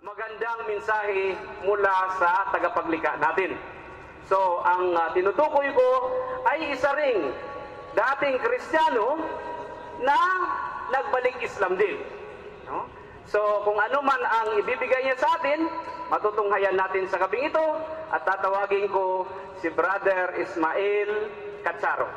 magandang mensahe mula sa tagapaglikha natin. So, ang tinutukoy ko ay isa ring dating Kristiyano na nagbalik Islam din. No? So, kung ano man ang ibibigay niya sa atin, matutunghayan natin sa gabing ito at tatawagin ko si Brother Ismael Catsaro.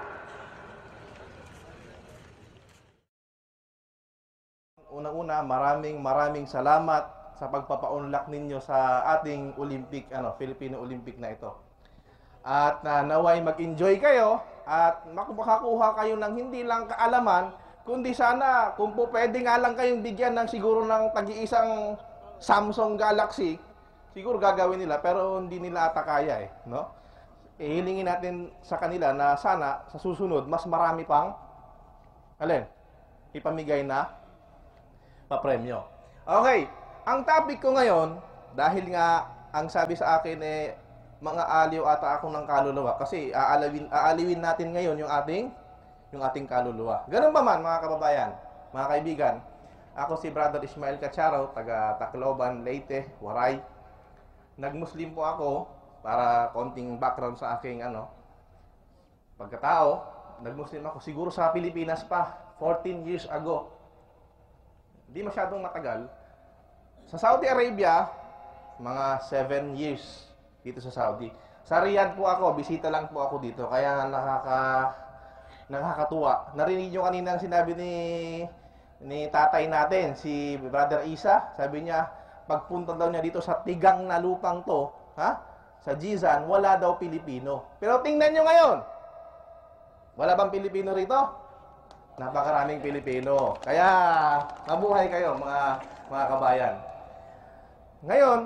Unang-una, maraming salamat sa pagpapaunlak ninyo sa ating Filipino Olympic na ito. At naway mag-enjoy kayo at makakuha kayo ng hindi lang kaalaman, kundi sana kung po pwede nga lang kayong bigyan ng siguro ng tag-iisang Samsung Galaxy, siguro gagawin nila pero hindi nila ata kaya no? Hilingin natin sa kanila na sana sa susunod mas marami pang ipamigay na papremyo. Okay, ang topic ko ngayon, dahil nga ang sabi sa akin mga aliw ata ako ng kaluluwa kasi aalawin natin ngayon yung ating kaluluwa. Ganun ba man mga kababayan, mga kaibigan? Ako si Brother Ismael Catsaro, taga Tacloban, Leyte, Waray. Nag-Muslim po ako para konting background sa aking pagkatao. Nag-Muslim ako siguro sa Pilipinas pa, 14 years ago. Hindi masyadong matagal. Sa Saudi Arabia, mga 7 years dito sa Saudi. Sa Riyadh po ako, bisita lang po ako dito. Kaya nakakatuwa. Narinig nyo kanina ang sinabi ni tatay natin, si Brother Isa. Sabi niya, pagpunta daw niya dito sa tigang na lupang to, sa Jizan, wala daw Pilipino. Pero tingnan nyo ngayon. Wala bang Pilipino rito? Napakaraming Pilipino. Kaya, mabuhay kayo mga kabayan. Ngayon,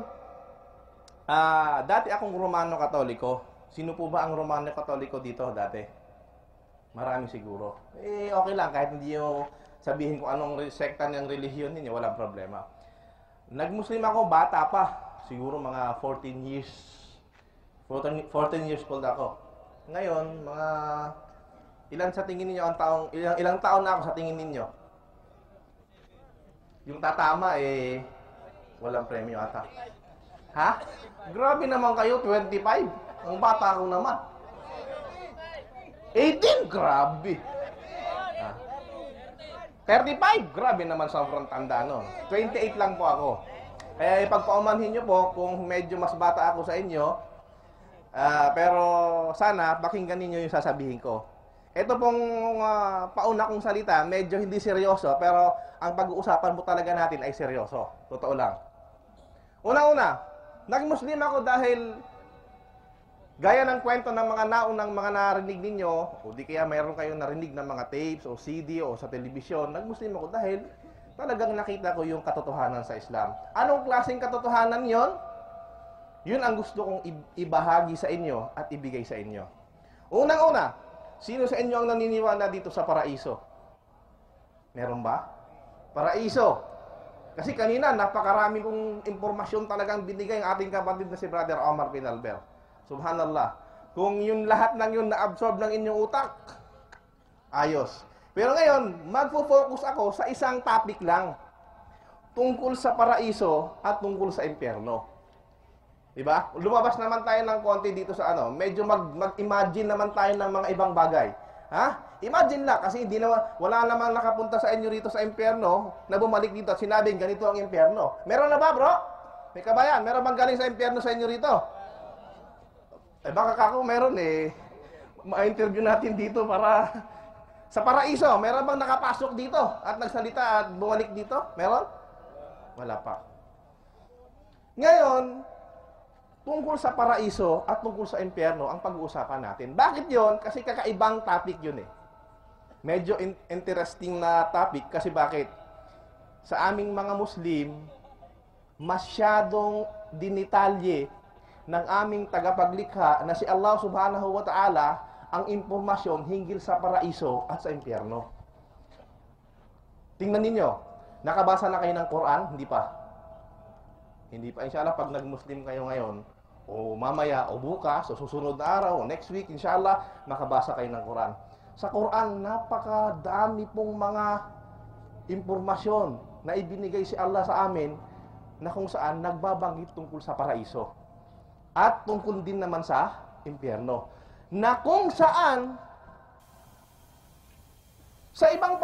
dati akong Romano Katoliko. Sino po ba ang Romano Katoliko dito dati? Marami siguro. Okay lang, kahit hindi nyo sabihin kung anong sekta ng relihiyon ninyo, walang problema. Nag-Muslim ako, bata pa. Siguro mga 14 years. 14 years old ako. Ngayon, ilan sa tingin niyo ilang taon na ako sa tingin ninyo? Yung tatama walang premyo ata. Ha? Grabe naman kayo, 25. Ang bata ko naman. 18, grabe. 35, grabe naman, sobrang tanda nun. 28 lang po ako. Kaya ipagpaumanhin nyo po kung medyo mas bata ako sa inyo. Pero sana pakinggan ninyo yung sasabihin ko. Ito pong pauna kong salita, medyo hindi seryoso, pero ang pag-uusapan po talaga natin ay seryoso. Totoo lang. Una-una, nag-Muslim ako dahil gaya ng kwento ng mga naunang mga narinig ninyo, o di kaya mayroon kayong narinig ng mga tapes o CD o sa telebisyon, nag-Muslim ako dahil talagang nakita ko yung katotohanan sa Islam. Anong klaseng katotohanan yon? Yun ang gusto kong ibahagi sa inyo at ibigay sa inyo. Unang-una, sino sa inyo ang naniniwala dito sa paraiso? Meron ba? Paraiso. Kasi kanina, napakarami kong impormasyon talagang binigay ang ating kapatid na si Brother Omar Pinalber. Subhanallah. Kung yun lahat ng yun na-absorb ng inyong utak, ayos. Pero ngayon, magfo-focus ako sa isang topic lang. Tungkol sa paraiso at tungkol sa impyerno. Diba? Lumabas naman tayo ng konti dito sa medyo mag-imagine naman tayo ng mga ibang bagay. Imagine lang, kasi wala namang nakapunta sa inyo rito sa impyerno na bumalik dito at sinabing ganito ang impyerno. Meron na ba, bro? May kabayan, meron bang galing sa impyerno sa inyo rito? Baka kako meron ma-interview natin dito para sa paraiso. Meron bang nakapasok dito at nagsalita at bumalik dito? Meron? Wala pa. Ngayon, tungkol sa paraiso at tungkol sa impyerno ang pag-uusapan natin. Bakit yon? Kasi kakaibang topic yun Medyo interesting na topic kasi bakit? Sa aming mga Muslim, masyadong dinitalye ng aming tagapaglikha na si Allah Subhanahu wa Ta'ala ang impormasyon hinggil sa paraiso at sa impyerno. Tingnan ninyo, nakabasa na kayo ng Quran? Hindi pa. Hindi pa. Inshallah, pag nag-Muslim kayo ngayon, o mamaya, o bukas, o susunod na araw, o next week, inshallah, makabasa kayo ng Quran. Sa Quran, napakadami pong mga impormasyon na ibinigay si Allah sa amin na kung saan nagbabanggit tungkol sa paraiso. At tungkol din naman sa impyerno. Na kung saan sa ibang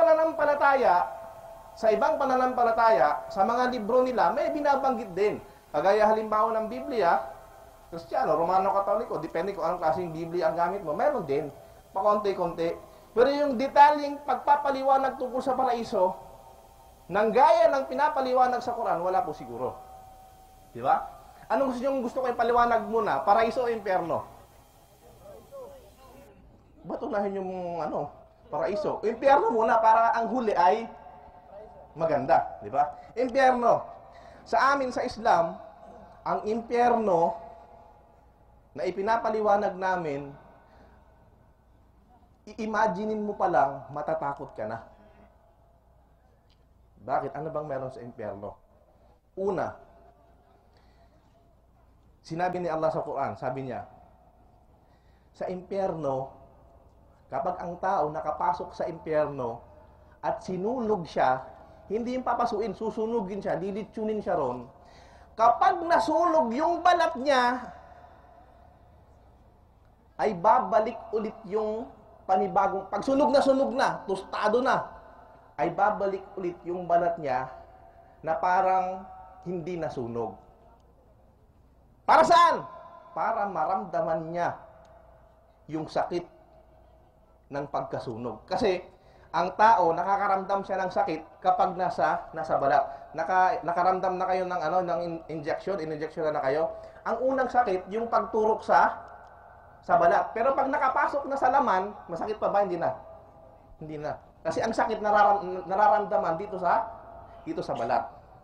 pananampalataya, sa mga libro nila, may binabanggit din. Kagaya halimbawa ng Biblia, Kristiyano, Romano, Katoliko, depende kung anong klaseng Biblia ang gamit mo, meron din, pakonti-konti. Pero yung detalyeng pagpapaliwanag tungkol sa paraiso, nang gaya ng pinapaliwanag sa Quran, wala po siguro. Di ba? Anong gusto ko ipaliwanag muna? Paraiso o impyerno? Ba't unahin yung paraiso? Impyerno muna para ang huli ay maganda. Di ba? Impyerno. Sa amin sa Islam, ang impyerno na ipinapaliwanag namin, i-imaginein mo pa lang, matatakot ka na. Bakit? Ano bang meron sa impyerno? Una, sinabi ni Allah sa Quran, sabi niya, sa impyerno, kapag ang tao nakapasok sa impyerno at sinulog siya, hindi yung papasuin, susunugin siya, lilitsunin siya ron. Kapag nasulog yung balat niya, ay babalik ulit yung panibagong, pag sunog na, tostado na, ay babalik ulit yung balat niya na parang hindi nasunog. Para saan? Para maramdaman niya yung sakit ng pagkasunog. Kasi ang tao, nakakaramdam siya ng sakit kapag nasa balat. Nakaramdam na kayo ng injection na kayo. Ang unang sakit, yung pagturok sa balat. Pero pag nakapasok na sa laman, masakit pa ba? Hindi na. Hindi na. Kasi ang sakit nararamdaman dito sa balat.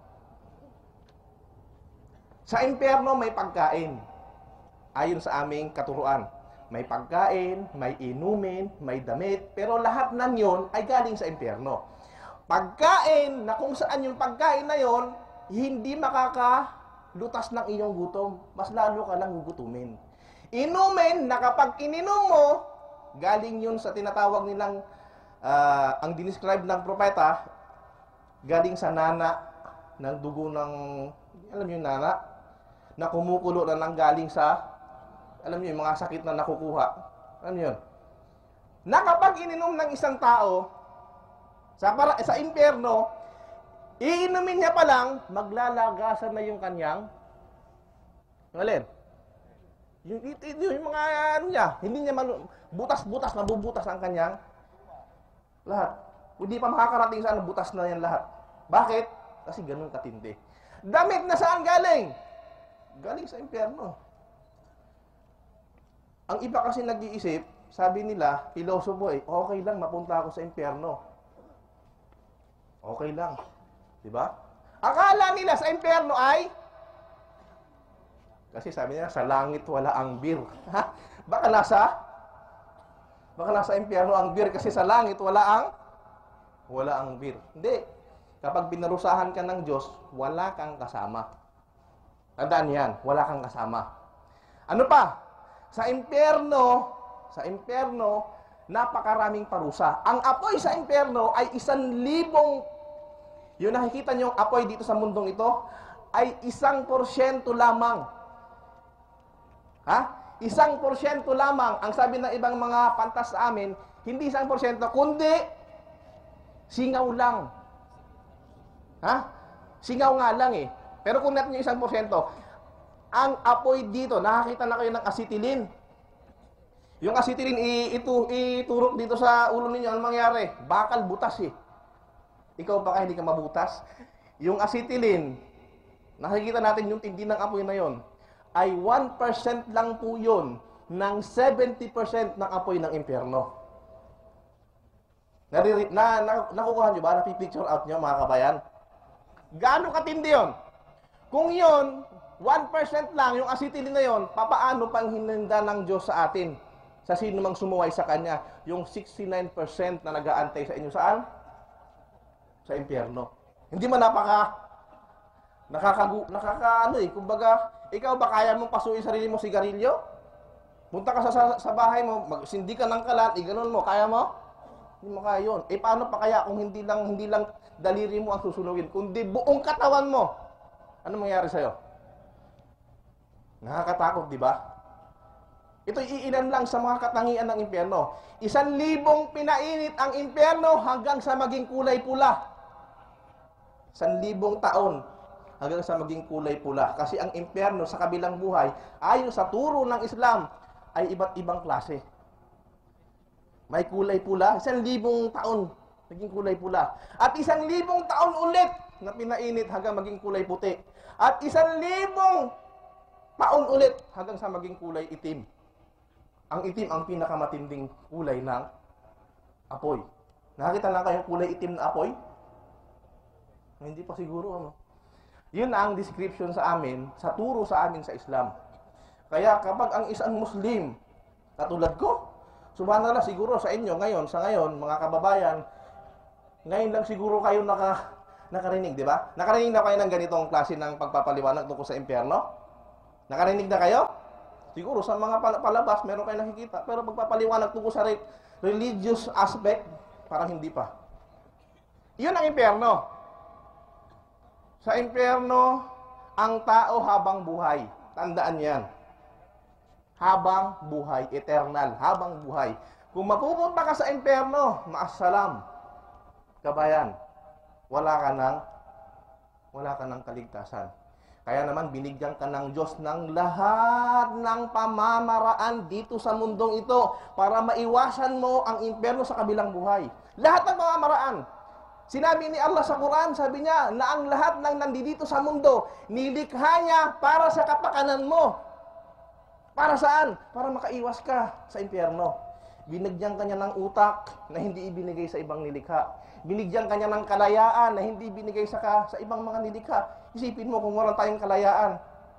Sa impyerno may pagkain. Ayon sa aming katuruan. May pagkain, may inumin, may damit, pero lahat ng yon ay galing sa impyerno. Pagkain, na kung saan yung pagkain na yon, hindi makakalutas ng iyong gutom. Mas lalo ka lang gugutumin. Inumin, na kapag ininom mo, galing yun sa tinatawag nilang, ang dinescribe ng propeta, galing sa nana, ng dugo ng, alam niyo yung nana, na kumukulo na nanggaling sa, alam niyo, yung mga sakit na nakukuha. Alam niyo yun? Na kapag ininom ng isang tao, sa impyerno, iinumin niya pa lang, maglalagasan na yung kanyang, alin? Yung mga niya, hindi niya butas-butas, nabubutas ang kanyang lahat. Hindi pa makakarating sa butas na yan lahat. Bakit? Kasi ganun katindi. Damit na saan galing? Galing sa impyerno. Ang iba kasi nag-iisip, sabi nila, pilosopo okay lang mapunta ako sa impyerno. Okay lang. Diba? Akala nila sa impyerno ay, kasi sabi nila, sa langit wala ang bir. Baka nasa impyerno ang bir kasi sa langit wala ang bir. Hindi. Kapag pinarusahan ka ng Diyos, wala kang kasama. Tandaan yan, wala kang kasama. Ano pa? Sa impyerno, napakaraming parusa. Ang apoy sa impyerno ay 1,000. Yung nakikita nyo apoy dito sa mundong ito, ay 1% lamang. 1% lamang. Ang sabi ng ibang mga pantas sa amin, hindi 1%, kundi singaw lang. Singaw nga lang eh. Pero kung natin yung 1%, ang apoy dito, nakakita na kayo ng acetylene. Yung acetylene, iturok dito sa ulo ninyo, anong mangyari? Bakal butas eh. Ikaw baka hindi ka mabutas? Yung acetylene, nakikita natin yung tindi ng apoy na yon, ay 1% lang po yun ng 70% ng apoy ng impyerno. Nakukuha nyo ba? Napipicture out nyo mga kabayan? Gaano katindi yun? Kung yun, 1% lang yung acetylene na yun, papaano pang hininda ng Diyos sa atin? Sa sino mang sumuway sa Kanya, yung 69% na nag-aantay sa inyo saan? Sa impyerno. Hindi man kumbaga, ikaw ba kaya mong pasuin sarili mo sigarilyo? Punta ka sa bahay mo, magsindi ka ng kalat, iganon mo, kaya mo? Hindi mo kaya yun. Paano pa kaya kung hindi lang daliri mo ang susunugin, kundi buong katawan mo Ano mangyari sa'yo? Nakakatakot, di ba? Ito iilan lang sa mga katangian ng impyerno. 1,000 pinainit ang impyerno hanggang sa maging kulay pula. 1,000 taon hanggang sa maging kulay pula. Kasi ang impyerno sa kabilang buhay, ayon sa turo ng Islam, ay iba't ibang klase. May kulay pula, 1,000 taon naging kulay pula. At 1,000 taon ulit na pinainit hanggang maging kulay puti. At 1,000 taon ulit hanggang sa maging kulay itim. Ang itim ang pinakamatinding kulay ng apoy. Nakakita lang kayong kulay itim na apoy? Hindi pa siguro, ano? Yun ang description sa amin, sa turo sa amin sa Islam. Kaya kapag ang isang Muslim, katulad ko, subhanallah, siguro sa inyo ngayon, mga kababayan, ngayon lang siguro kayo nakarinig, di ba? Nakarinig na kayo ng ganitong klase ng pagpapaliwanag tungkol sa impyerno? Nakarinig na kayo? Siguro sa mga palabas, meron kayo nakikita. Pero pagpapaliwanag tungkol sa religious aspect, parang hindi pa. Yun ang impyerno. Sa impyerno, ang tao habang buhay. Tandaan yan. Habang buhay, eternal, habang buhay. Kung mapupunta ka sa impyerno, maasalam, kabayan, wala ka ng kaligtasan. Kaya naman, binigyan ka ng Diyos ng lahat ng pamamaraan dito sa mundong ito para maiwasan mo ang impyerno sa kabilang buhay. Lahat ng pamamaraan. Sinabi ni Allah sa Quran, sabi niya, na ang lahat ng nandito sa mundo, nilikha niya para sa kapakanan mo. Para saan? Para makaiwas ka sa impyerno. Binigyan ka niya ng utak na hindi ibinigay sa ibang nilikha. Binigyan ka niya ng kalayaan na hindi binigay sa ibang mga nilikha. Isipin mo kung wala tayong kalayaan.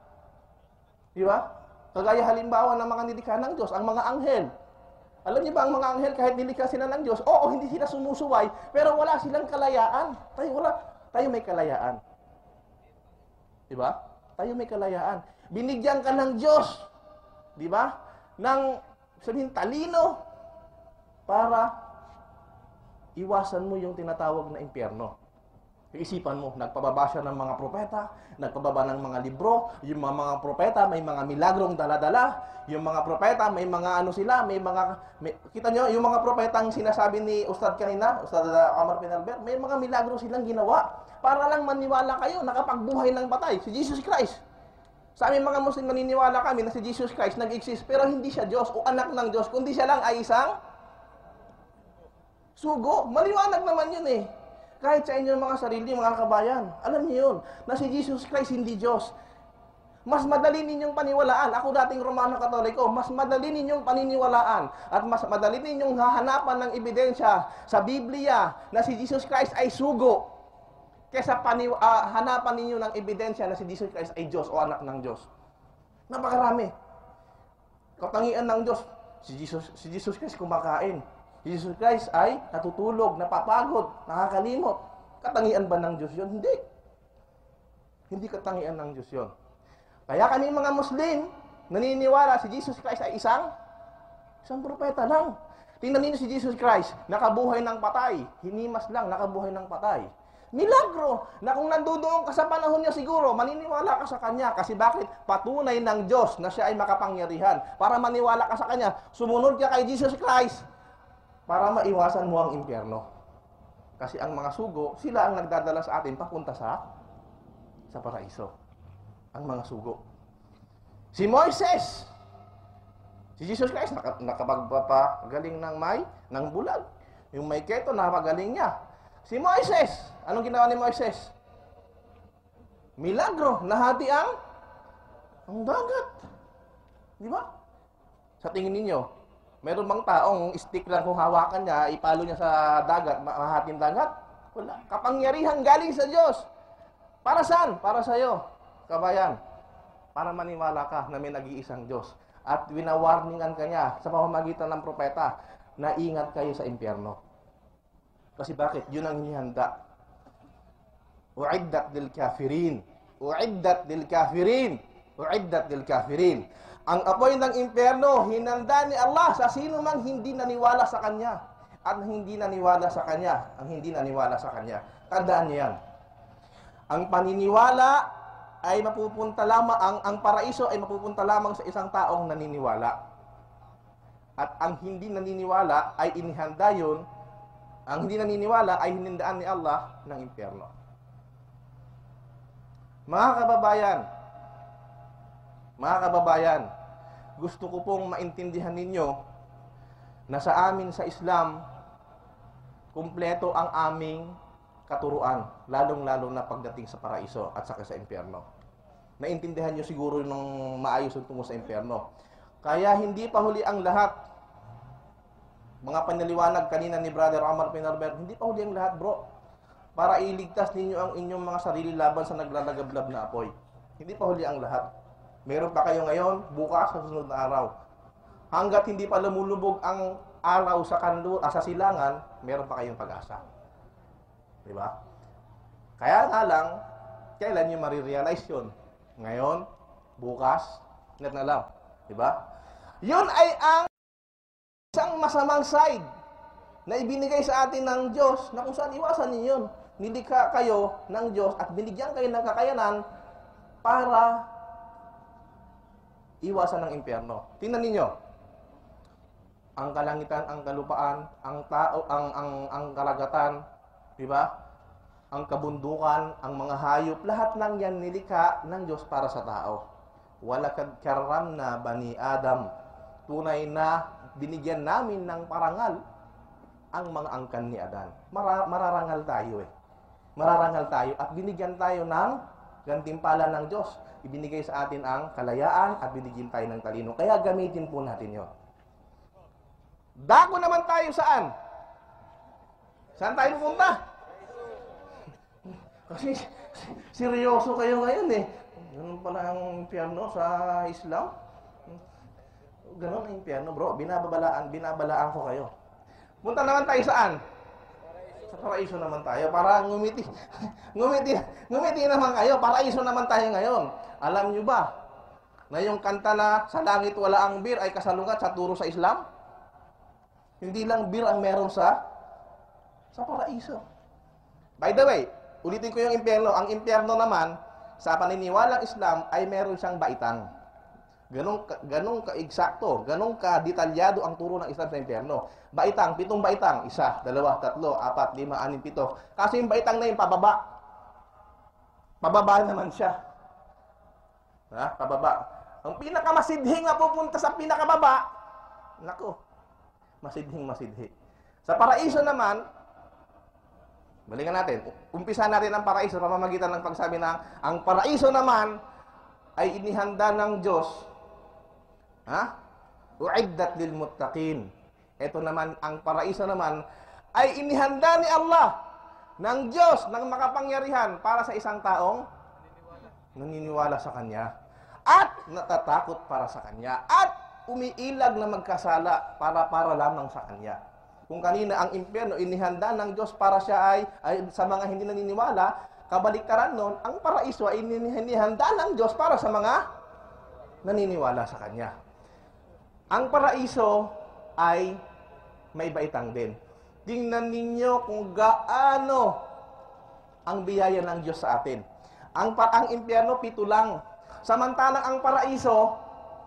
Di ba? Kagaya halimbawa ng mga nilikha ng Diyos, ang mga anghel. Alam niyo ba ang mga anghel kahit nilikha sila ng Diyos, oo, hindi sila sumusuway, pero wala silang kalayaan. Tayo may kalayaan. Di ba? Tayo may kalayaan. Binigyan ka ng Diyos, di ba? Ng sabihin talino para iwasan mo yung tinatawag na impyerno. Isipan mo, nagpababa siya ng mga propeta, nagpababa ng mga libro, yung mga propeta may mga milagrong dala-dala, yung mga propeta may mga kita nyo, yung mga propetang sinasabi ni Ustad kanina, Ustad Amar Pinalber, may mga milagro silang ginawa para lang maniwala kayo, nakapagbuhay ng patay, si Jesus Christ. Sa aming mga Muslim, naniniwala kami na si Jesus Christ nag-exist, pero hindi siya Diyos o anak ng Diyos, kundi siya lang ay isang sugo. Maliwanag naman yun eh. Kahit sa inyong mga sarili, mga kabayan, alam niyo yun, na si Jesus Christ hindi Diyos. Mas madali ninyong paniwalaan. Ako dating Romano Katoliko, mas madali ninyong paniniwalaan at mas madali ninyong hahanapan ng ebidensya sa Biblia na si Jesus Christ ay sugo kaysa hanapan ninyo ng ebidensya na si Jesus Christ ay Diyos o anak ng Diyos. Napakarami. Katangian ng Diyos, si Jesus Christ kumakain. Jesus Christ ay natutulog, napapagod, nakakalimot. Katangian ba ng Diyos yun? Hindi. Hindi katangian ng Diyos yun. Kaya kami mga Muslim, naniniwala si Jesus Christ ay isang propeta lang. Tingnan niyo si Jesus Christ, nakabuhay ng patay. Hinimas lang, nakabuhay ng patay. Milagro, na kung nandoon ka sa panahon niya siguro, maniniwala ka sa Kanya. Kasi bakit? Patunay ng Diyos na siya ay makapangyarihan. Para maniwala ka sa Kanya, sumunod ka kay Jesus Christ para maiwasan mo ang impyerno. Kasi ang mga sugo, sila ang nagdadala sa atin papunta sa paraiso. Ang mga sugo. Si Moises, si Jesus Christ, nakapagpapagaling ng bulag. Yung may keto, napagaling niya. Si Moises, anong ginawa ni Moises? Milagro, nahati ang dagat. Di ba? Sa tingin ninyo, meron bang taong stick lang kung hawakan niya, ipalo niya sa dagat, mahating dagat? Wala. Kapangyarihan galing sa Diyos. Para saan? Para sa'yo, kabayan. Para maniwala ka na may nag-iisang Diyos. At winawarningan ka niya sa pamamagitan ng propeta na ingat kayo sa impyerno. Kasi bakit? Yun ang hinihanda. U'iddat lil kafirin. U'iddat lil kafirin. U'iddat lil kafirin. Ang apoy ng impyerno, hinanda ni Allah sa sino mang hindi naniwala sa Kanya. At hindi naniwala sa Kanya. Ang hindi naniwala sa Kanya. Tandaan niyo yan. Ang paniniwala ay mapupunta lamang, ang paraiso ay mapupunta lamang sa isang taong naniniwala. At ang hindi naniniwala ay inihanda yun, ang hindi naniniwala ay hinindaan ni Allah ng impyerno. Mga kababayan, gusto ko pong maintindihan ninyo na sa amin sa Islam, kumpleto ang aming katuruan, lalong-lalo na pagdating sa paraiso at saka sa impyerno. Naintindihan nyo siguro nung maayos yung tungo sa impyerno. Kaya hindi pa huli ang lahat. Mga panaliwanag kanina ni Brother Omar Pinarber, hindi pa huli ang lahat, bro. Para iligtas ninyo ang inyong mga sarili laban sa naglalagablab na apoy. Hindi pa huli ang lahat. Meron pa kayo ngayon, bukas sa susunod na araw. Hanggat hindi pa lumulubog ang araw sa silangan, meron pa kayong pag-asa. Diba? Kaya nga lang, kailan nyo marirealize yun? Ngayon, bukas, net na lang. Diba? Yun ay ang isang masamang side na ibinigay sa atin ng Diyos na kung saan iwasan niyo yun. Nilikha kayo ng Diyos at binigyan kayo ng kakayanan para iwasan ng impyerno. Tingnan ninyo. Ang kalangitan, ang kalupaan, ang tao, ang karagatan, di ba? Ang kabundukan, ang mga hayop, lahat ng yan nilikha ng Diyos para sa tao. Walakad karramna bani Adam. Tunay na binigyan namin ng parangal ang mga angkan ni Adan. Mararangal tayo eh. Mararangal tayo at binigyan tayo ng gantimpala ng Diyos. Ibinigay sa atin ang kalayaan at binigyan tayo ng talino. Kaya gamitin po natin yun. Dako naman tayo saan? Saan tayo pupunta? Kasi seryoso kayo ngayon eh. Ganun pala ang impyerno sa Islam. Ganun ang impyerno, bro. Binabalaan ko kayo. Punta naman tayo saan? Sa paraiso naman tayo. Para ngumiti naman kayo. Paraiso naman tayo ngayon. Alam nyo ba na yung kanta na sa langit wala ang bir ay kasalungat sa turo sa Islam? Hindi lang bir ang meron sa paraiso. By the way, ulitin ko yung impyerno. Ang impyerno naman, sa paniniwalang Islam, ay meron siyang baitang. Ganong ka-eksakto, ganong ka-detalyado ang turo ng Islam sa impyerno. Baitang, 7 baitang. 1, 2, 3, 4, 5, 6, 7. Kasi yung baitang na yun, pababa. Pababa naman siya. Ha? Pababa. Ang pinakamasidhi nga pupunta sa pinakababa, nako, masidhing-masidhi. Sa paraiso naman, balikan natin. Umpisa natin ang paraiso sa pamamagitan ng pagsabi na ang paraiso naman ay inihanda ng Diyos. Uiddat lil muttaqin. Ito naman, ang paraiso naman ay inihanda ni Allah ng Diyos, ng makapangyarihan para sa isang taong naniniwala sa Kanya at natatakot para sa Kanya at umiilag na magkasala para lamang sa Kanya. Kung kanina ang impyerno inihanda ng Diyos para siya ay sa mga hindi naniniwala, kabaliktaran nun, ang paraiso ay inihanda ng Diyos para sa mga naniniwala sa Kanya. Ang paraiso ay may baitang din. Tingnan ninyo kung gaano ang biyaya ng Diyos sa atin. Ang impyerno, 7 lang. Samantalang ang paraiso,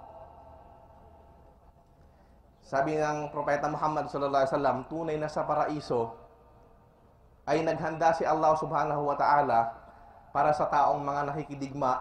sabi ng Propeta Muhammad sallallahu alaihi wasallam, tunay na sa paraiso ay naghanda si Allah subhanahu wa ta'ala para sa taong mga nakikidigma.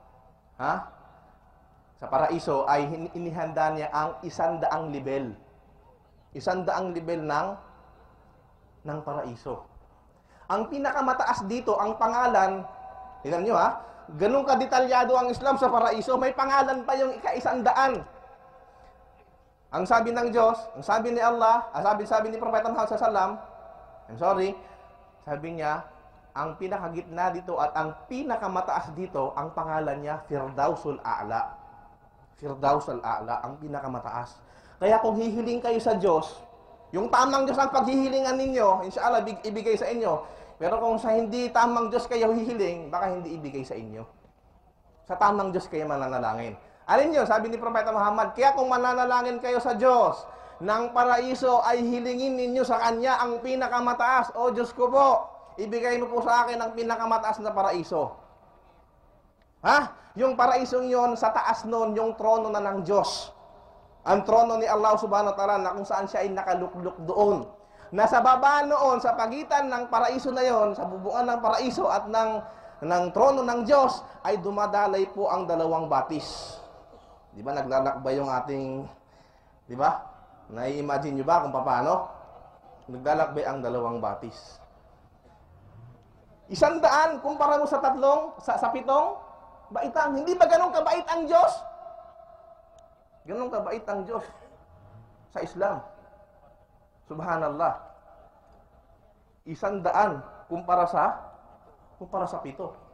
Sa paraiso ay inihanda niya ang 100 level. 100 level ng paraiso. Ang pinakamataas dito, ang pangalan, tingnan nyo ganun kadetalyado ang Islam sa paraiso, may pangalan pa yung ika-100. Ang sabi ng Diyos, ang sabi ni Allah, sabi ni Propeta Muhammad sallallahu alaihi wasallam, sabi niya, ang pinakagitna dito at ang pinakamataas dito, ang pangalan niya, Firdausul A'la. Firdausul A'la, ang pinakamataas. Kaya kung hihiling kayo sa Diyos, yung tamang Diyos ang paghihilingan ninyo, inshallah, ibigay sa inyo. Pero kung sa hindi tamang Diyos kayo hihiling, baka hindi ibigay sa inyo. Sa tamang Diyos kayo mananalangin. Alin nyo, sabi ni Propeta Muhammad, kaya kung mananalangin kayo sa Diyos, ng paraiso ay hilingin ninyo sa Kanya ang pinakamataas. O Diyos ko po, ibigay mo po sa akin ang pinakamataas na paraiso. Ha? Yung paraisong yon, sa taas nun, yung trono na ng Diyos. Ang trono ni Allah subhanahu wa ta'ala na kung saan siya ay nakalukluk doon. Nasa baba noon, sa pagitan ng paraiso na yon, sa bubuan ng paraiso at ng trono ng Diyos, ay dumadalay po ang dalawang batis. Di ba naglalakbay yung ating, di ba? Nai-imagine nyo ba kung paano? Naglalakbay ang dalawang batis. 100 kumpara mo sa sa 7 baitang. Hindi ba ganun kabait ang Diyos? Ganun kabait ang Diyos sa Islam. Subhanallah. 100 kumpara sa 7.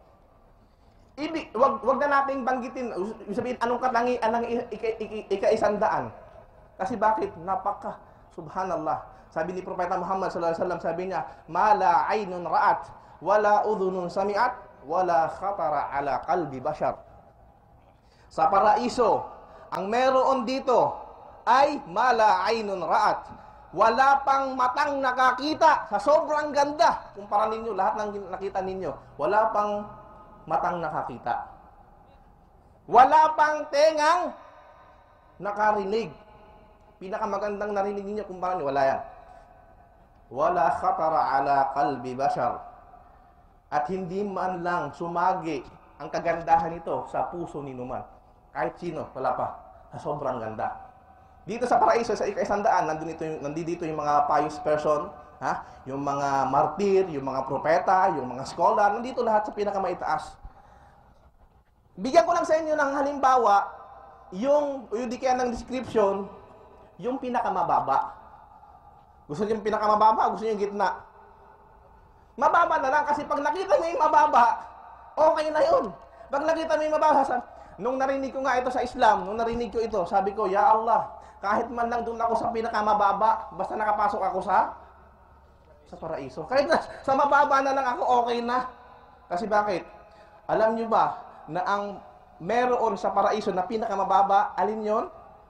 Wag na nating banggitin, sabihin anong katangi anang ika-100. Kasi bakit? Subhanallah. Sabi ni Propeta Muhammad sallallahu alaihi wasallam, sabi niya, "Mala aynun ra'at, wala udhunun sami'at, wala khatara ala qalbi bashar." Sa paraiso, ang meron dito ay mala aynun ra'at. Wala pang matang nakakita sa sobrang ganda. Kumpara ninyo, lahat ng nakita ninyo, wala pang matang nakakita. Wala pang tengang nakarinig. Pinakamagandang narinig ninyo, kumpara ninyo, wala yan. Wala khatara ala qalbi bashar. At hindi man lang sumagi ang kagandahan nito sa puso ni numan. Kahit sino, wala pa. Sa sobrang ganda. Dito sa paraiso, sa ika-100, nandito yung mga pious person, ha? Yung mga martir, yung mga propeta, yung mga scholar, nandito lahat sa pinakamaitaas. Bigyan ko lang sa inyo ng halimbawa, yung di kaya ng description, yung pinakamababa. Gusto niyo yung pinakamababa, gusto niyo yung gitna. Mababa na lang kasi pag nakita mo yung mababa, okay na yun. Pag nakita mo yung mababa, nung narinig ko nga ito sa Islam, nung narinig ko ito, sabi ko, Ya Allah, kahit man lang doon ako sa pinakamababa, basta nakapasok ako sa paraiso. Kahit na, sa mababa na lang ako, okay na. Kasi bakit? Alam nyo ba na ang meron sa paraiso na pinakamababa, alin yon?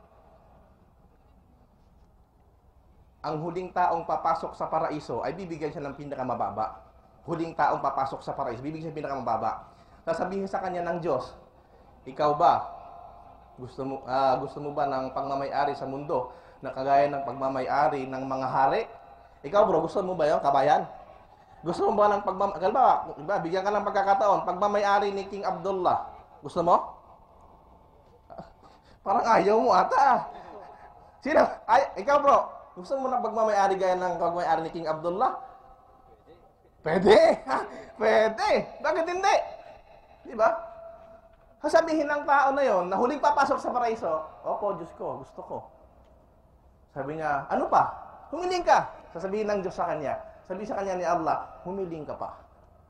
Ang huling taong papasok sa paraiso ay bibigyan siya ng pinakamababa. Huling taong papasok sa paraiso, bibigyan siya ng pinakamababa. Sasabihin sa kanya ng Diyos, ikaw ba, gusto mo ba ng pagmamay-ari sa mundo na kagaya ng pagmamay-ari ng mga hari? Ikaw bro, gusto mo ba 'yon, kabayan? Gusto mo ba ng bigyan ka ng pagkakataon, pagmamay-ari ni King Abdullah. Gusto mo? Parang ayaw mo ata. Sino? Ikaw bro, gusto mo ng pagmamay-ari gaya ng pagmamay-ari ni King Abdullah? Pwede. Pwede. Bakit hindi? Di ba? Sasabihin ng tao na yon, na huling papasok sa paraiso, opo, Diyos ko, gusto ko. Sabi niya, ano pa? Humiling ka. Sasabihin ng Diyos sa kanya. Sabi sa kanya ni Allah, humiling ka pa.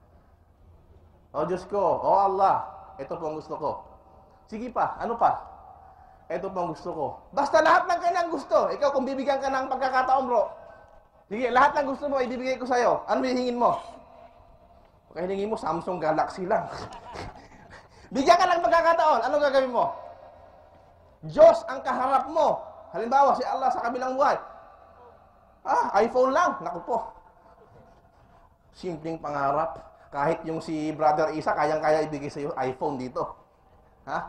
O Diyos ko, o Allah, ito po ang gusto ko. Sige pa, ano pa? Ito po ang gusto ko. Basta lahat ng kanyang gusto. Ikaw, kung bibigyan ka ng pagkakataon, bro, sige, lahat ng gusto mo, ibibigay ko sa'yo. Ano hihingin mo? Kaya hingin mo, Samsung Galaxy lang. Bigyan ka lang pagkakataon. Ano gagawin mo? Diyos ang kaharap mo. Halimbawa, si Allah sa kabilang buhay. iPhone lang. Naku po. Simpleng pangarap. Kahit yung si Brother Isa, kayang-kaya ibigay sa iyo iPhone dito. Ha?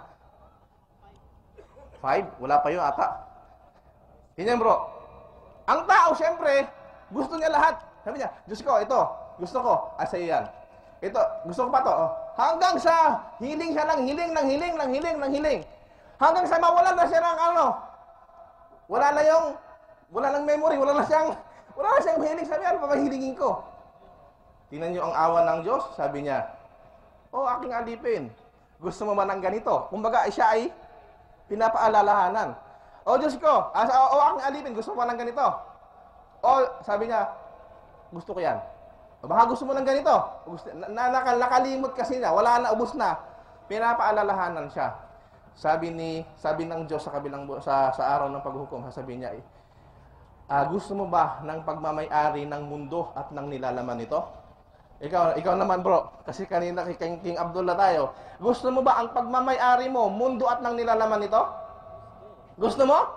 5? Wala pa yun ata. Ganyan bro. Ang tao, syempre, gusto niya lahat. Sabi niya, Diyos ko, ito. Gusto ko. Sa'yo yan. Ito, gusto ko pa to. Hanggang sa hiling siya ng hiling. Hanggang sa mawalan na siya ng wala nang memory, wala na siyang hiling. Sabi, ano pa mahilingin ko? Tingnan niyo ang awa ng Diyos, sabi niya, aking alipin, gusto mo ba ng ganito? Kumbaga, siya ay pinapaalalahanan. Diyos ko, aking alipin, gusto mo ba ng ganito? Sabi niya, gusto ko yan. Baka gusto mo ng ganito. Nakalimot kasi niya. Wala na, ubos na. Pinapaalalahanan siya. Sabi ng Diyos sa araw ng paghuhukom, sasabihin niya, gusto mo ba ng pagmamay-ari ng mundo at ng nilalaman nito? Ikaw naman bro, kasi kanina kay King Abdullah tayo. Gusto mo ba ang pagmamay-ari mo, mundo at ng nilalaman nito? Gusto mo?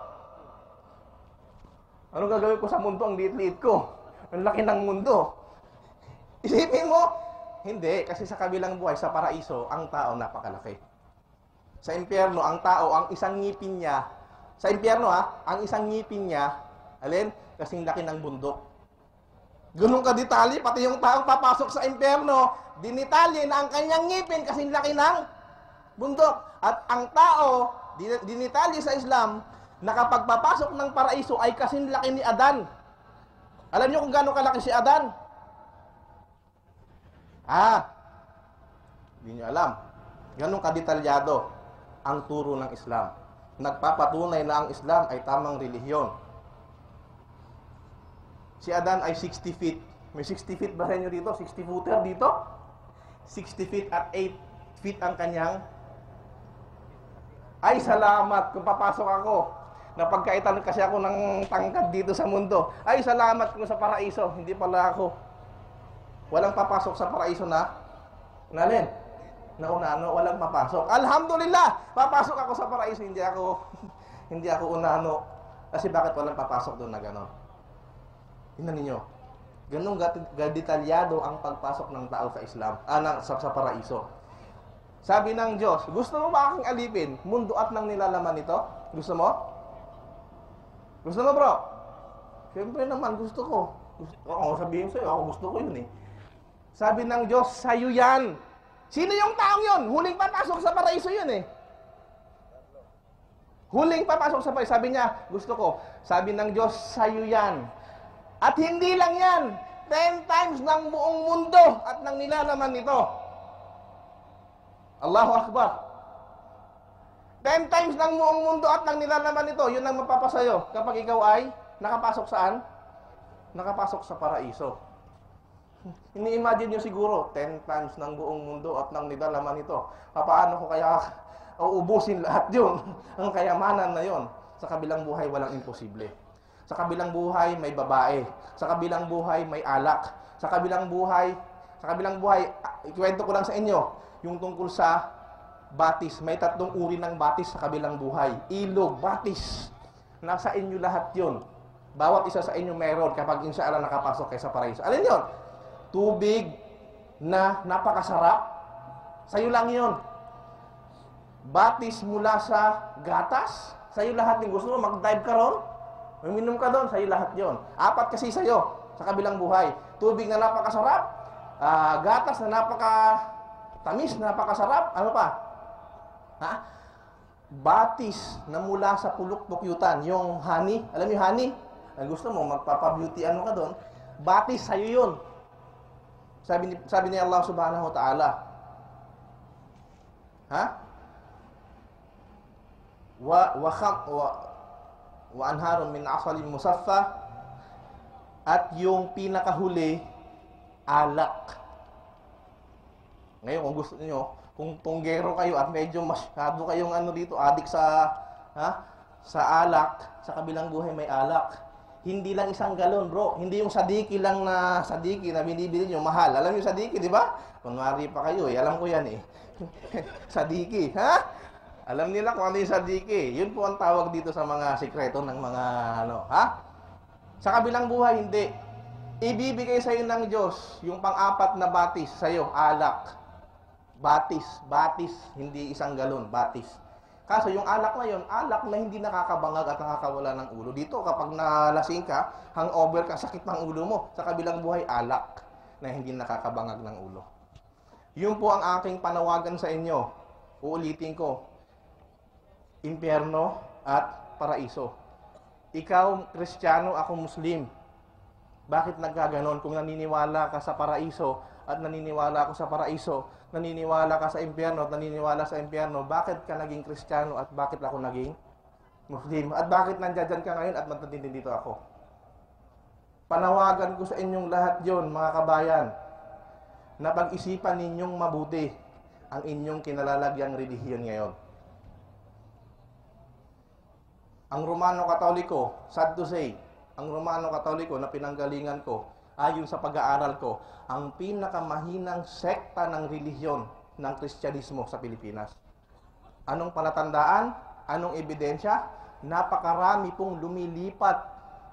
Ano gagawin ko sa mundo? Ang liit-liit ko. Ang laki ng mundo. Isipin mo, Hindi, kasi sa kabilang buhay, sa paraiso, ang tao napakalaki. Sa impyerno, ang tao, ang isang ngipin niya, sa impyerno ang isang ngipin niya, alin? Kasing laki ng bundok. Ganun ka detalye, pati yung taong papasok sa impyerno, dinitalye na ang kanyang ngipin kasing laki ng bundok. At ang tao, dinitalye sa Islam, na kapag papasok ng paraiso ay kasing laki ni Adan. Alam niyo kung gaano kalaki si Adan? Hindi niyo alam. Ganun kadetalyado ang turo ng Islam. Nagpapatunay na ang Islam ay tamang relihiyon. Si Adan ay 60 feet. May 60 feet ba sa inyo dito? 60 footer dito? 60 feet at 8 feet ang kanyang. Ay, salamat kung papasok ako. Napagkaitan kasi ako ng tangkad dito sa mundo. Ay, salamat kung sa paraiso. Hindi pala ako. Walang papasok sa paraiso na nalin. Naunano, walang papasok. Alhamdulillah, papasok ako sa paraiso. Hindi ako unano. Kasi bakit walang papasok doon na gano'n? Tingnan ninyo. Ganun detalyado ang pagpasok ng tao sa Islam, sa paraiso. Sabi ng Diyos, gusto mo ba aking alipin? Mundo at nang nilalaman nito? Gusto mo? Gusto mo, bro? Siyempre naman, gusto ko. Sabihin sa'yo, ako gusto ko yun eh. Sabi ng Diyos, sa'yo yan. Sino yung taong yun? Huling papasok sa paraiso yun eh. Huling papasok sa paraiso. Sabi niya, gusto ko. Sabi ng Diyos, sa'yo yan. At hindi lang yan. 10 times ng buong mundo at ng nilalaman nito. Allahu Akbar. 10 times ng buong mundo at ng nilalaman nito, yun ang mapapasayo kapag ikaw ay nakapasok saan? Nakapasok sa paraiso. Ini-imagine nyo siguro, 10 times ng buong mundo at ng nilalaman nito. Paano ko kaya uubusin lahat yun? Ang kayamanan na yun. Sa kabilang buhay, walang imposible. Sa kabilang buhay, may babae. Sa kabilang buhay, may alak. Sa kabilang buhay, ikwento ko lang sa inyo, yung tungkol sa batis. May 3 uri ng batis sa kabilang buhay. Ilog, batis. Nasa inyo lahat yun. Bawat isa sa inyo meron kapag inshallah nakapasok kayo sa paraiso. Alin yun? Tubig na napakasarap. Sa'yo lang yun. Batis mula sa gatas. Sa'yo lahat yung gusto mo. Mag-dive ka ron. Uminom ka doon. Sa'yo lahat yun. 4 kasi sa'yo sa kabilang buhay. Tubig na napakasarap. Gatas na napakatamis, napakasarap. Ano pa? Batis na mula sa pulok-pukyutan. Yung honey. Alam yung honey? Ang gusto mo, magpapabeauty ano ka doon. Batis, sa'yo yun. Sabi ni Allah subhanahu wa ta'ala. Wa anharun min asalin musaffa. At yung pinakahuli, alak. Ngayon, kung gusto niyo, kung tunggero kayo at medyo masyado kayong adik sa alak, sa kabilang buhay may alak. Hindi lang 1 galon, bro. Hindi yung sadiki lang na sadiki na binibili nyo, mahal. Alam yung sadiki, di ba? Kunwari pa kayo, alam ko yan eh. Sadiki, Alam nila kung ano yung sadiki. Yun po ang tawag dito sa mga sikreto ng mga Sa kabilang buhay, hindi. Ibibigay sa'yo ng Diyos yung pang-4 na batis sa'yo, alak. Batis, hindi 1 galon, batis. Kaso yung alak na yun, alak na hindi nakakabangag at nakakawala ng ulo. Dito kapag nalasing ka, hangover ka, sakit ng ulo mo. Sa kabilang buhay, alak na hindi nakakabangag ng ulo. Yun po ang aking panawagan sa inyo. Uulitin ko. Impyerno at paraiso. Ikaw, Kristiyano, ako Muslim. Bakit nagkaganon? Kung naniniwala ka sa paraiso at naniniwala ako sa paraiso, naniniwala ka sa impyerno at naniniwala sa impyerno, bakit ka naging Kristiyano at bakit ako naging Muslim? At bakit nandiyan ka ngayon at matutindin dito ako? Panawagan ko sa inyong lahat yon, mga kabayan, na pag-isipan ninyong mabuti ang inyong kinalalagyang relihiyon ngayon. Ang Romano Katoliko, sad to say, ang Romano Katoliko na pinanggalingan ko, ayon sa pag-aaral ko, ang pinakamahinang sekta ng relihiyon ng Kristyanismo sa Pilipinas. Anong palatandaan? Anong ebidensya? Napakarami pong lumilipat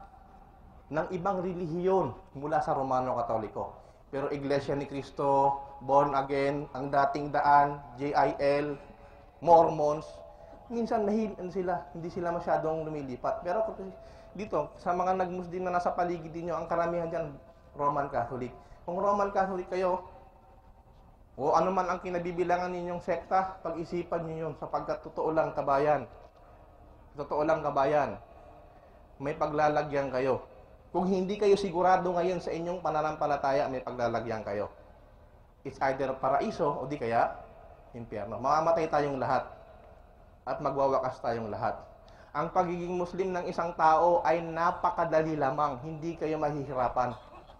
ng ibang relihiyon mula sa Romano Katoliko. Pero Iglesia ni Cristo, born again, ang dating daan, JIL, Mormons. Minsan sila, hindi sila masyadong lumilipat. Pero dito, sa mga nag-Muslim na nasa paligid niyo, ang karamihan dyan, Roman Catholic. Kung Roman Catholic kayo, o ano man ang kinabibilangan ninyong sekta, pag-isipan niyo yun, sapagkat totoo lang kabayan. Totoo lang kabayan. May paglalagyan kayo. Kung hindi kayo sigurado ngayon sa inyong pananampalataya, may paglalagyan kayo. It's either paraiso o di kaya impyerno. Mamamatay tayong lahat at magwawakas tayong lahat. Ang pagiging Muslim ng isang tao ay napakadali lamang. Hindi kayo mahihirapan.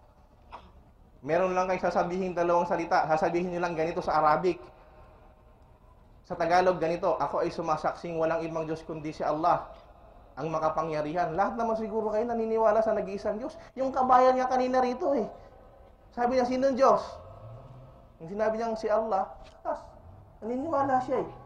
Meron lang kayo sasabihin dalawang salita. Sasabihin nyo lang ganito sa Arabic. Sa Tagalog ganito, ako ay sumasaksing walang ibang Diyos kundi si Allah, ang makapangyarihan. Lahat naman siguro kayo naniniwala sa nag-iisang Diyos. Yung kabayan niya kanina rito eh. Sabi niya, sinong Diyos? Yung sinabi niya si Allah, naniniwala siya eh.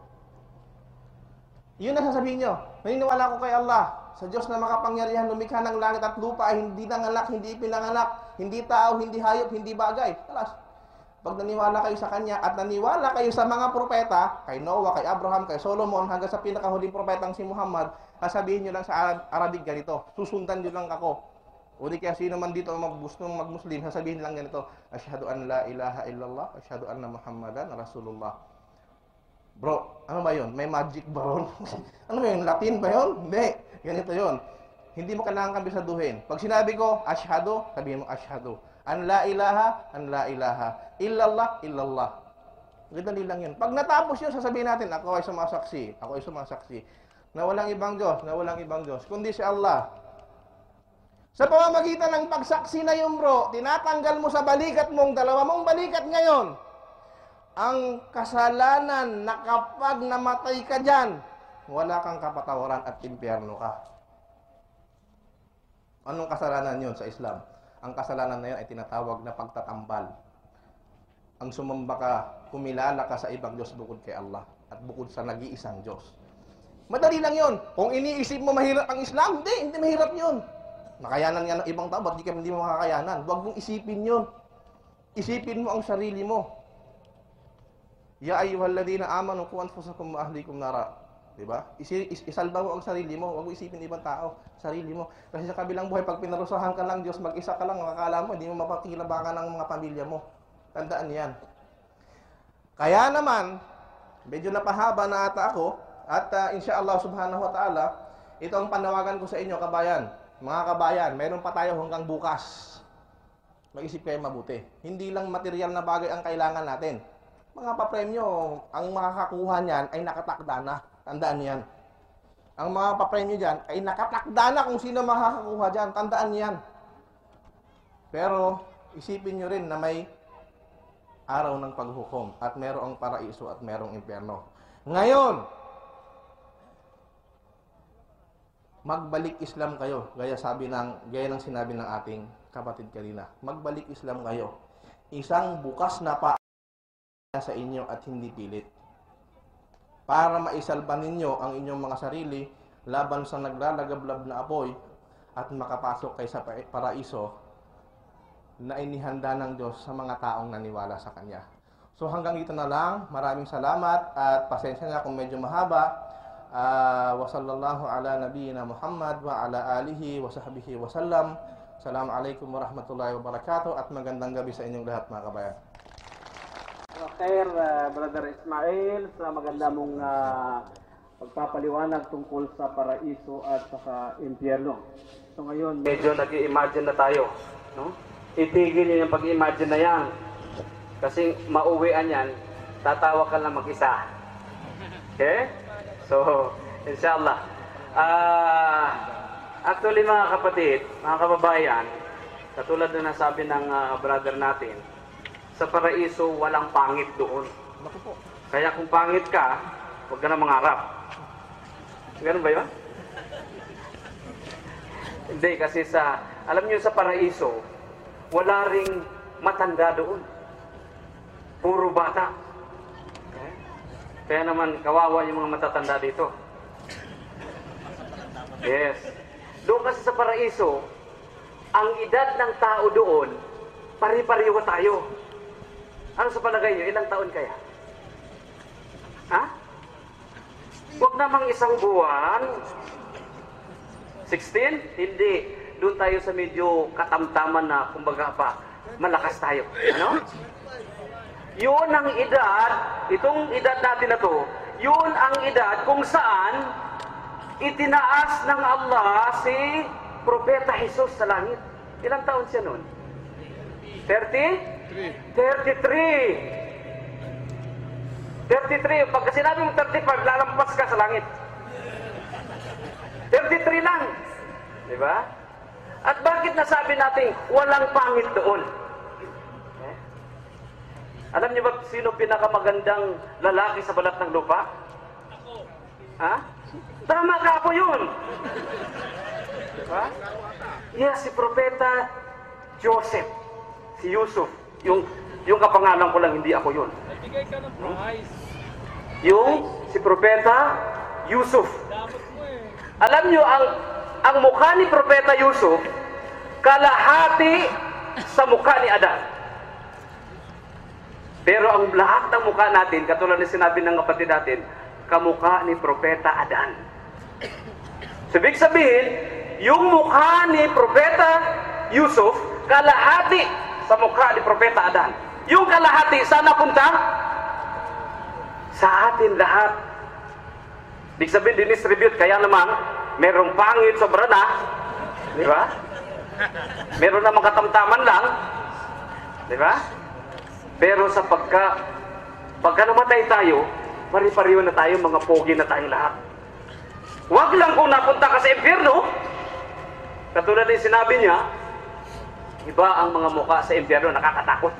Yun ang sasabihin nyo. Naniniwala ko kay Allah, sa Diyos na makapangyarihan, lumikha ng langit at lupa, hindi nanganak, hindi pinanganak, hindi tao, hindi hayop, hindi bagay. Alas, pag naniwala kayo sa Kanya at naniwala kayo sa mga propeta, kay Noah, kay Abraham, kay Solomon, hanggang sa pinakahuling propetang si Muhammad, sasabihin nyo lang sa Arabic ganito, susundan nyo lang ako. O di kaya sino man dito gustong mag-Muslim, sasabihin lang ganito, Asyhadu an la ilaha illallah, asyhadu anna Muhammadan Rasulullah. Bro, ano ba yun? May magic ba ron? Ano ba yun? Latin ba yun? Hindi. Ganito yun. Hindi mo kailangan kabisaduhin. Pag sinabi ko, asyhadu, sabihin mo asyhadu. An la ilaha, illallah, illallah. Ganito lang yun. Pag natapos yun, sasabihin natin, ako ay sumasaksi. Na walang ibang Diyos, kundi si Allah. Sa pamamagitan ng pagsaksi na yun, bro, tinatanggal mo sa balikat mong, dalawa mong balikat ngayon, ang kasalanan na kapag namatay ka dyan, wala kang kapatawaran at impyerno ka. Anong kasalanan yun sa Islam? Ang kasalanan na yun ay tinatawag na pagtatambal. Ang sumamba ka, kumilala ka sa ibang Diyos bukod kay Allah at bukod sa nag-iisang Diyos. Madali lang yun. Kung iniisip mo mahirap ang Islam, hindi mahirap yun. Makayanan nga ng ibang tao, ba't hindi mo makakayanan? Huwag mong isipin yun. Isipin mo ang sarili mo. Ya ayyuhalladhina amanu qu anfusakum wa ahlikum nara. Diba? Isalba mo ang sarili mo, huwag mo isipin ibang tao, sarili mo. Kasi sa kabilang buhay, pag pinarusahan ka lang Diyos, mag-isa ka lang, makakala mo, hindi mo mapakilabakan ng mga pamilya mo. Tandaan yan. Kaya naman, medyo napahaba na ata ako, at insyaallah subhanahu wa ta'ala, ito ang panawagan ko sa inyo, kabayan. Mga kabayan, meron pa tayo hanggang bukas. Mag-isip kayo mabuti. Hindi lang material na bagay ang kailangan natin. Mga papremyo, ang makakakuha niyan ay nakatakda na. Tandaan niyan. Ang mga papremyo dyan ay nakatakda na kung sino makakakuha dyan. Tandaan niyan. Pero, isipin nyo rin na may araw ng paghukom at merong paraiso at merong impyerno. Ngayon, magbalik Islam kayo. Gaya ng sinabi ng ating kapatid kanina. Magbalik Islam kayo. Isang bukas na sa inyo at hindi pilit. Para maisalba ninyo ang inyong mga sarili laban sa naglalagablab na apoy at makapasok kayo sa paraiso na inihanda ng Diyos sa mga taong naniwala sa Kanya. So hanggang dito na lang. Maraming salamat at pasensya na kung medyo mahaba. Wa sallallahu ala nabiyyina Muhammad wa ala alihi wa sahbihi wa sallam. Assalamualaikum warahmatullahi wabarakatuh at magandang gabi sa inyong lahat, mga kabayan. Okay, Brother Ismail, sa maganda mong pagpapaliwanag tungkol sa paraiso at saka impyerno. So ngayon, medyo nag-i-imagine na tayo. No? Itigil niyo yung pag-imagine na yan. Kasi mauwian yan, tatawa ka lang mag-isa. Okay? So, inshallah. Actually mga kapatid, mga kababayan, katulad na nasabi ng brother natin, sa paraiso, walang pangit doon. Kaya kung pangit ka, huwag ka na mangarap. Ganun ba yun? Hindi, kasi alam niyo sa paraiso, wala ring matanda doon. Puro bata. Okay? Kaya naman, kawawa yung mga matatanda dito. Yes. Doon kasi sa paraiso, ang edad ng tao doon, pari-pariwa tayo. Ano sa palagay niyo? Ilang taon kaya? Ha? Huwag namang isang buwan. 16? Hindi. Doon tayo sa medyo katamtaman na, kumbaga pa, malakas tayo. Ano? Yun ang edad, itong edad natin na to, yun ang edad kung saan itinaas ng Allah si Propeta Jesus sa langit. Ilang taon siya noon? 30? 33. Pagka sinabi mo 35, lalampas ka sa langit. 33 lang. Diba? At bakit nasabi natin walang pangit doon? Alam niyo ba sino pinakamagandang lalaki sa balat ng lupa? Ako. Ha? Tama ka, ako yun. Diba? Yes, si Propeta Joseph. Si Yusuf. Yung kapangalan ko lang, hindi ako yun. Bigay ka ng prize. Yung si Propeta Yusuf. Alam niyo, ang mukha ni Propeta Yusuf, kalahati sa mukha ni Adan. Pero ang lahat ng mukha natin, katulad na sinabi ng kapatid natin, kamukha ni Propeta Adan. So, ibig sabihin, yung mukha ni Propeta Yusuf, kalahati sa mukha ni Propeta Adan. Yung kalahati, saan napunta? Sa atin lahat. Ibig sabihin, dinistribute, kaya naman, merong pangit, sobra na. Di ba? Meron namang katamtaman lang. Di ba? Pero sa pagka namatay tayo, pari-pariho na tayo, mga pogi na tayong lahat. Huwag lang kung napunta ka sa impyerno. Katulad ng sinabi niya, iba ang mga mukha sa impyerno, nakakatakot.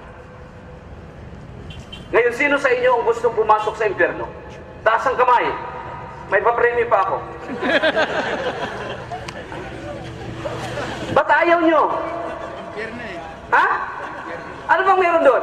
Ngayon, sino sa inyo ang gustong pumasok sa impyerno? Taas ang kamay. May papremyo pa ako. Ba't ayaw nyo? Ha? Ano bang meron doon?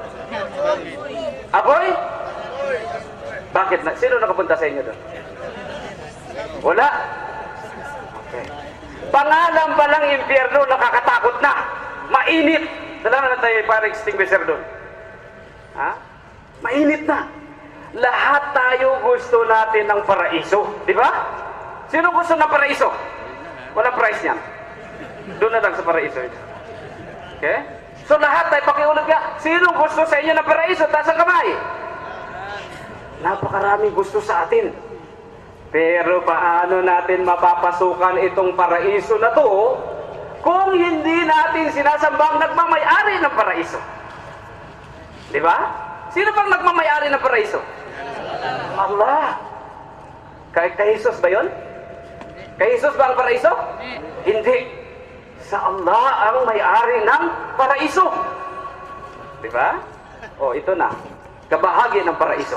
Apoy? Bakit? Sino nakapunta sa inyo doon? Wala? Okay. Pangalan pa lang impyerno, nakakatakot na. Mainit. Dalawa na tayo para extinguisher doon. Ha? Mainit na. Lahat tayo gusto natin ng paraiso. Di ba? Sino gusto ng paraiso? Walang price niyan. Doon na lang sa paraiso. Okay? So lahat tayo, pakiulit ka, sino gusto sa inyo ng paraiso? Taas ang kamay. Napakaraming gusto sa atin. Pero paano natin mapapasukan itong paraiso na to kung hindi natin sinasambang nagmamayari ng paraiso? Di ba? Sino bang nagmamayari ng paraiso? Allah. Kay Jesus ba yun? Kay Jesus ba ang paraiso? Hindi. Sa Allah ang may-ari ng paraiso. Di ba? O, ito na. Kabahagi ng paraiso.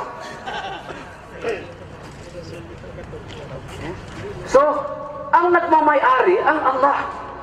So, ang nagmamay-ari ang Allah.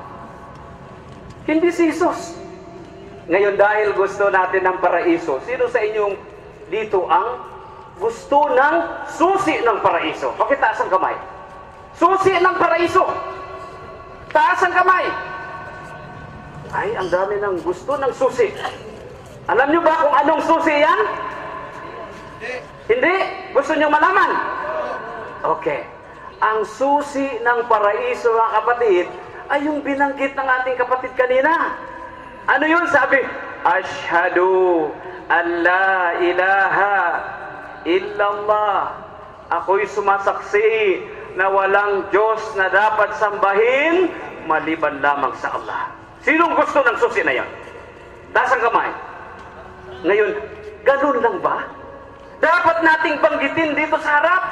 Hindi si Jesus. Ngayon, dahil gusto natin ng paraiso, sino sa inyong dito ang gusto ng susi ng paraiso? Pakitaas ang kamay. Susi ng paraiso. Taas ang kamay. Ay, ang dami ng gusto ng susi. Alam nyo ba kung anong susi yan? Hindi? Gusto nyo malaman? Okay. Ang susi ng paraiso, mga kapatid, ay yung binanggit ng ating kapatid kanina. Ano yun? Sabi, Ashhadu an la ilaha illallah. Ako'y sumasaksi na walang Diyos na dapat sambahin maliban lamang sa Allah. Sinong gusto ng susi na yan? Taas ang kamay. Ngayon, ganun lang ba? Dapat nating banggitin dito sa harap.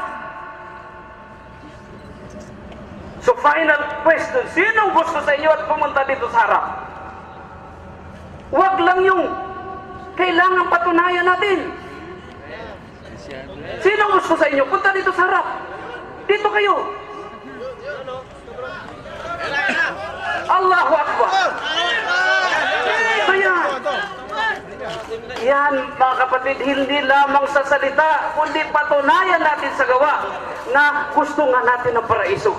So final question, sinong gusto sa inyo at pumunta dito sa harap? Huwag lang yung kailangan patunayan natin. Sinong gusto sa inyo? Punta dito sa harap. Dito kayo. Allahu Akbar. Ayan. Yan, mga kapatid, hindi lamang sa salita, kundi patunayan natin sa gawa na gusto nga natin ng paraiso.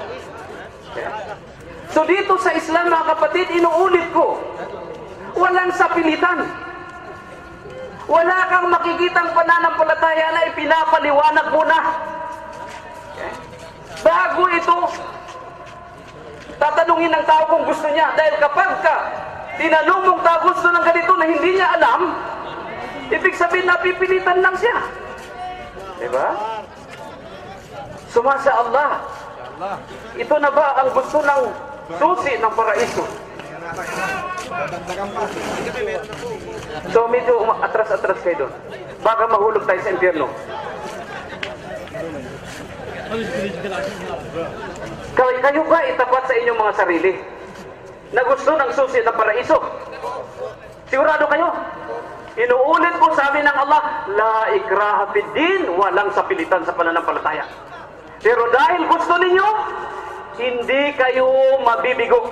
So dito sa Islam, mga kapatid, inuulit ko, walang sapilitan. Wala kang makikitang pananampalataya na ipinapaliwanag mo na. Okay? Bago ito, tatanungin ng tao kung gusto niya. Dahil kapag ka tinanong mong tao gusto ng ganito na hindi niya alam, ibig sabihin napipilitan lang siya. Diba? Sumasa Allah. Ito na ba ang gusto ng susi ng paraiso? So medyo atras-atras kayo doon. Baka mahulog tayo sa impyerno. Kayo ba itapat sa inyong mga sarili na gusto ng susi ng paraiso? Sigurado kayo? Inuulit ko sa amin ng Allah, la ikraha fid din, walang sapilitan sa pananampalataya. Pero dahil gusto ninyo, hindi kayo mabibigo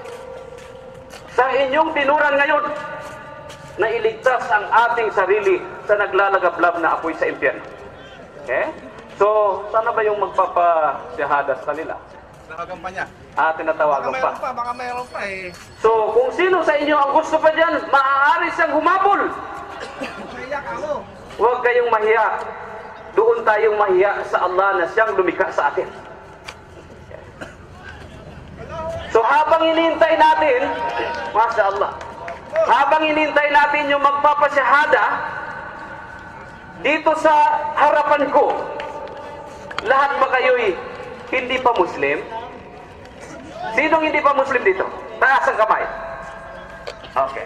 sa inyong tinuran ngayon na iligtas ang ating sarili sa naglalagablab na apoy sa impyerno. Okay? So, sana ba yung magpapasyahadas kanila? Nakagampanya. Tinatawagan pa. Baka mayroon pa eh. So, kung sino sa inyo ang gusto pa dyan, maaari siyang humabol. Mahiya ka mo. Huwag kayong mahiya. Doon tayong mahiya sa Allah na siyang lumikha sa atin. So, habang inintay natin, Masya Allah, habang inintay natin yung magpapasyahada, dito sa harapan ko, lahat ba kayo'y hindi pa Muslim? Sinong hindi pa Muslim dito? Taas ang kamay. Okay.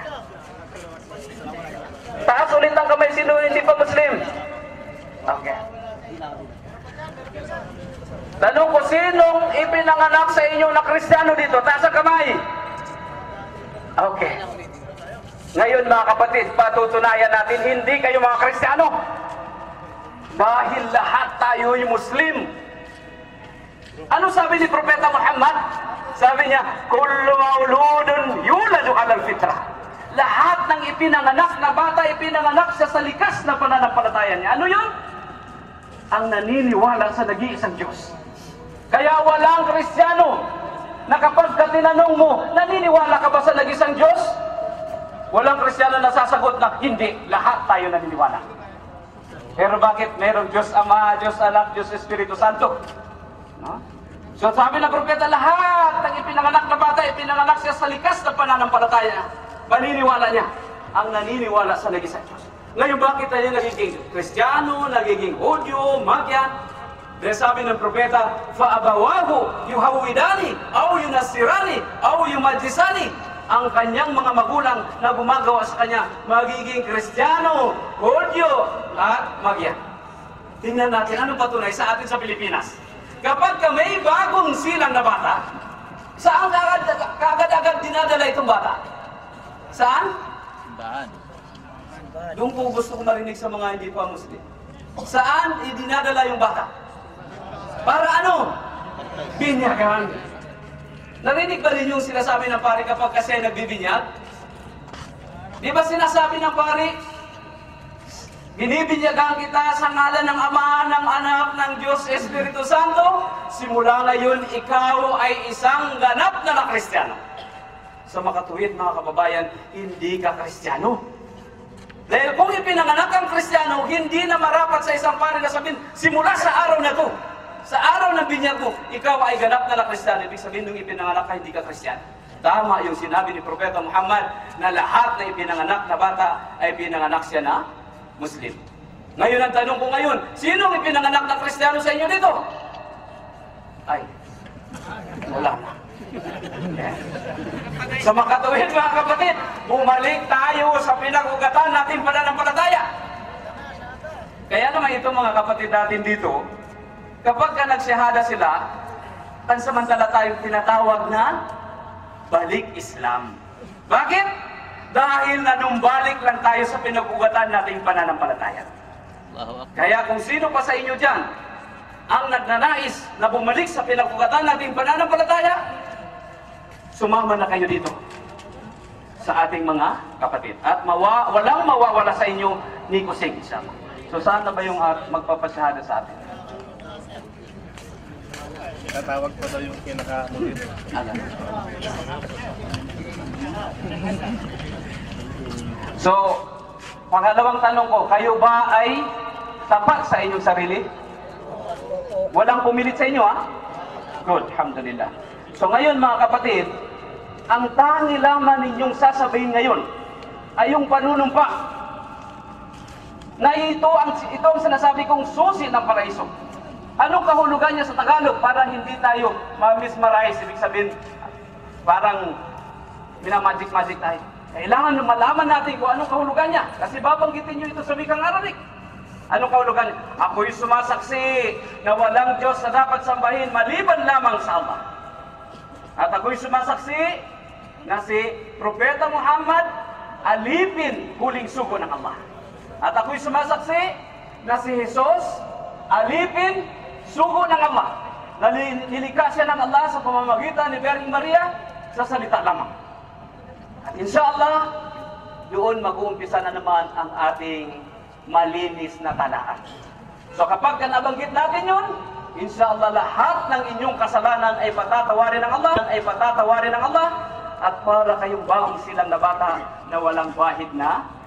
Taas ulit ang kamay, sino hindi pa Muslim? Okay. Tanong ko, sinong ipinanganak sa inyo na Kristiyano dito? Taas ang kamay. Okay. Ngayon mga kapatid, patutunayan natin, hindi kayo mga Kristiyano. Dahil lahat tayo'y Muslim. Ano sabi ni Propeta Muhammad? Sabi niya, kullu mauludun yuladu alal fitrah. Lahat ng ipinanganak na bata, ipinanganak siya sa likas na pananampalataya niya. Ano yun? Ang naniniwala sa nag-iisang Diyos. Kaya walang Kristiyano na kapag ka tinanong mo, naniniwala ka ba sa nag-iisang Diyos? Walang Kristiyano na sasagot na hindi. Lahat tayo naniniwala. Pero bakit mayroong Diyos Ama, Diyos Anak, Diyos Espiritu Santo? No? So sabi ng propeta, lahat ng ipinanganak na bata, ipinanganak siya sa likas na pananampalataya. Paniniwala niya ang naniniwala sa nag-iisang Diyos. Ngayon bakit tayo nagiging Kristiyano, nagiging Hudyo, Magyan? Dahil sabi ng propeta, fa'abawahu yuhawidani, aw yunasirani, aw yumajisani. Ang kanyang mga magulang na gumagawa sa kanya, magiging Kristiyano, Hudyo, at Magyan. Tingnan natin, anong patunay sa atin sa Pilipinas? Kapag may bagong silang na bata, saan kaagad-agad dinadala itong bata? Saan? Simbahan. Doon po gusto ko marinig sa mga hindi pa Muslim. Saan idinadala yung bata? Para ano? Binyagan. Narinig ba rin yung sinasabi ng pari kapag kasi nagbibinyag? Di ba sinasabi ng pari, binibinyagan kita sa ngalan ng Ama, ng Anak, ng Diyos, Espiritu Santo. Simula ngayon, ikaw ay isang ganap na Kristiyano. Sa makatuwid, mga kababayan, hindi ka Kristiyano. Dahil kung ipinanganak kang Kristiyano, hindi na marapat sa isang pari na sabihin, simula sa araw na to, sa araw ng binyag mo, ikaw ay ganap na Kristiyano. Ibig sabihin, nung ipinanganak ka, hindi ka Kristiyano. Tama yung sinabi ni Propeta Muhammad na lahat na ipinanganak na bata ay pinanganak siya na Muslim. Ngayon ang tanong ko ngayon, sinong ipinanganak na Kristiyano sa inyo dito? Ay, wala na. Sa makatuwid mga kapatid, bumalik tayo sa pinag-ugatan natin pananampalataya. Kaya naman ito mga kapatid natin dito, kapag ka nagsyahada sila, pansamantala tayong tinatawag na balik Islam. Bakit? Dahil nanumbalik lang tayo sa pinag-ugatan nating pananampalataya. Kaya kung sino pa sa inyo dyan ang nagnanais na bumalik sa pinag-ugatan nating pananampalataya, sumama na kayo dito sa ating mga kapatid. At walang mawawala sa inyo ni Kusing Isama. So saan na ba yung magpapasyahada sa atin? Tatawag pa daw yung kinakamulit. So, Pangalawang tanong ko, kayo ba ay tapat sa inyong sarili? Walang pumilit sa inyo, ha? Good, alhamdulillah. So ngayon mga kapatid, ang tangi lamang ninyong sasabihin ngayon ay yung panunumpa na ito ang sinasabi kong susi ng paraiso. Anong kahulugan niya sa Tagalog para hindi tayo ma-mesmerize? Ibig sabihin, parang minamagic-magic tayo. Kailangan malaman natin kung anong kahulugan niya. Kasi babanggitin niyo ito sa wikang Arabic. Anong kahulugan niya? Ako'y sumasaksi na walang Diyos na dapat sambahin maliban lamang sa Allah. At ako'y sumasaksi na si Propeta Muhammad alipin huling sugo ng Allah. At ako'y sumasaksi na si Jesus alipin sugo ng Allah. Nilikha siya ng Allah sa pamamagitan ni Birheng Maria sa salita lamang. At inshallah, doon mag-uumpisa na naman ang ating malinis na talaan. So kapag nabanggit natin yun, inshallah lahat ng inyong kasalanan ay patatawarin ng Allah, at para kayong bawang silang na bata na walang bahid na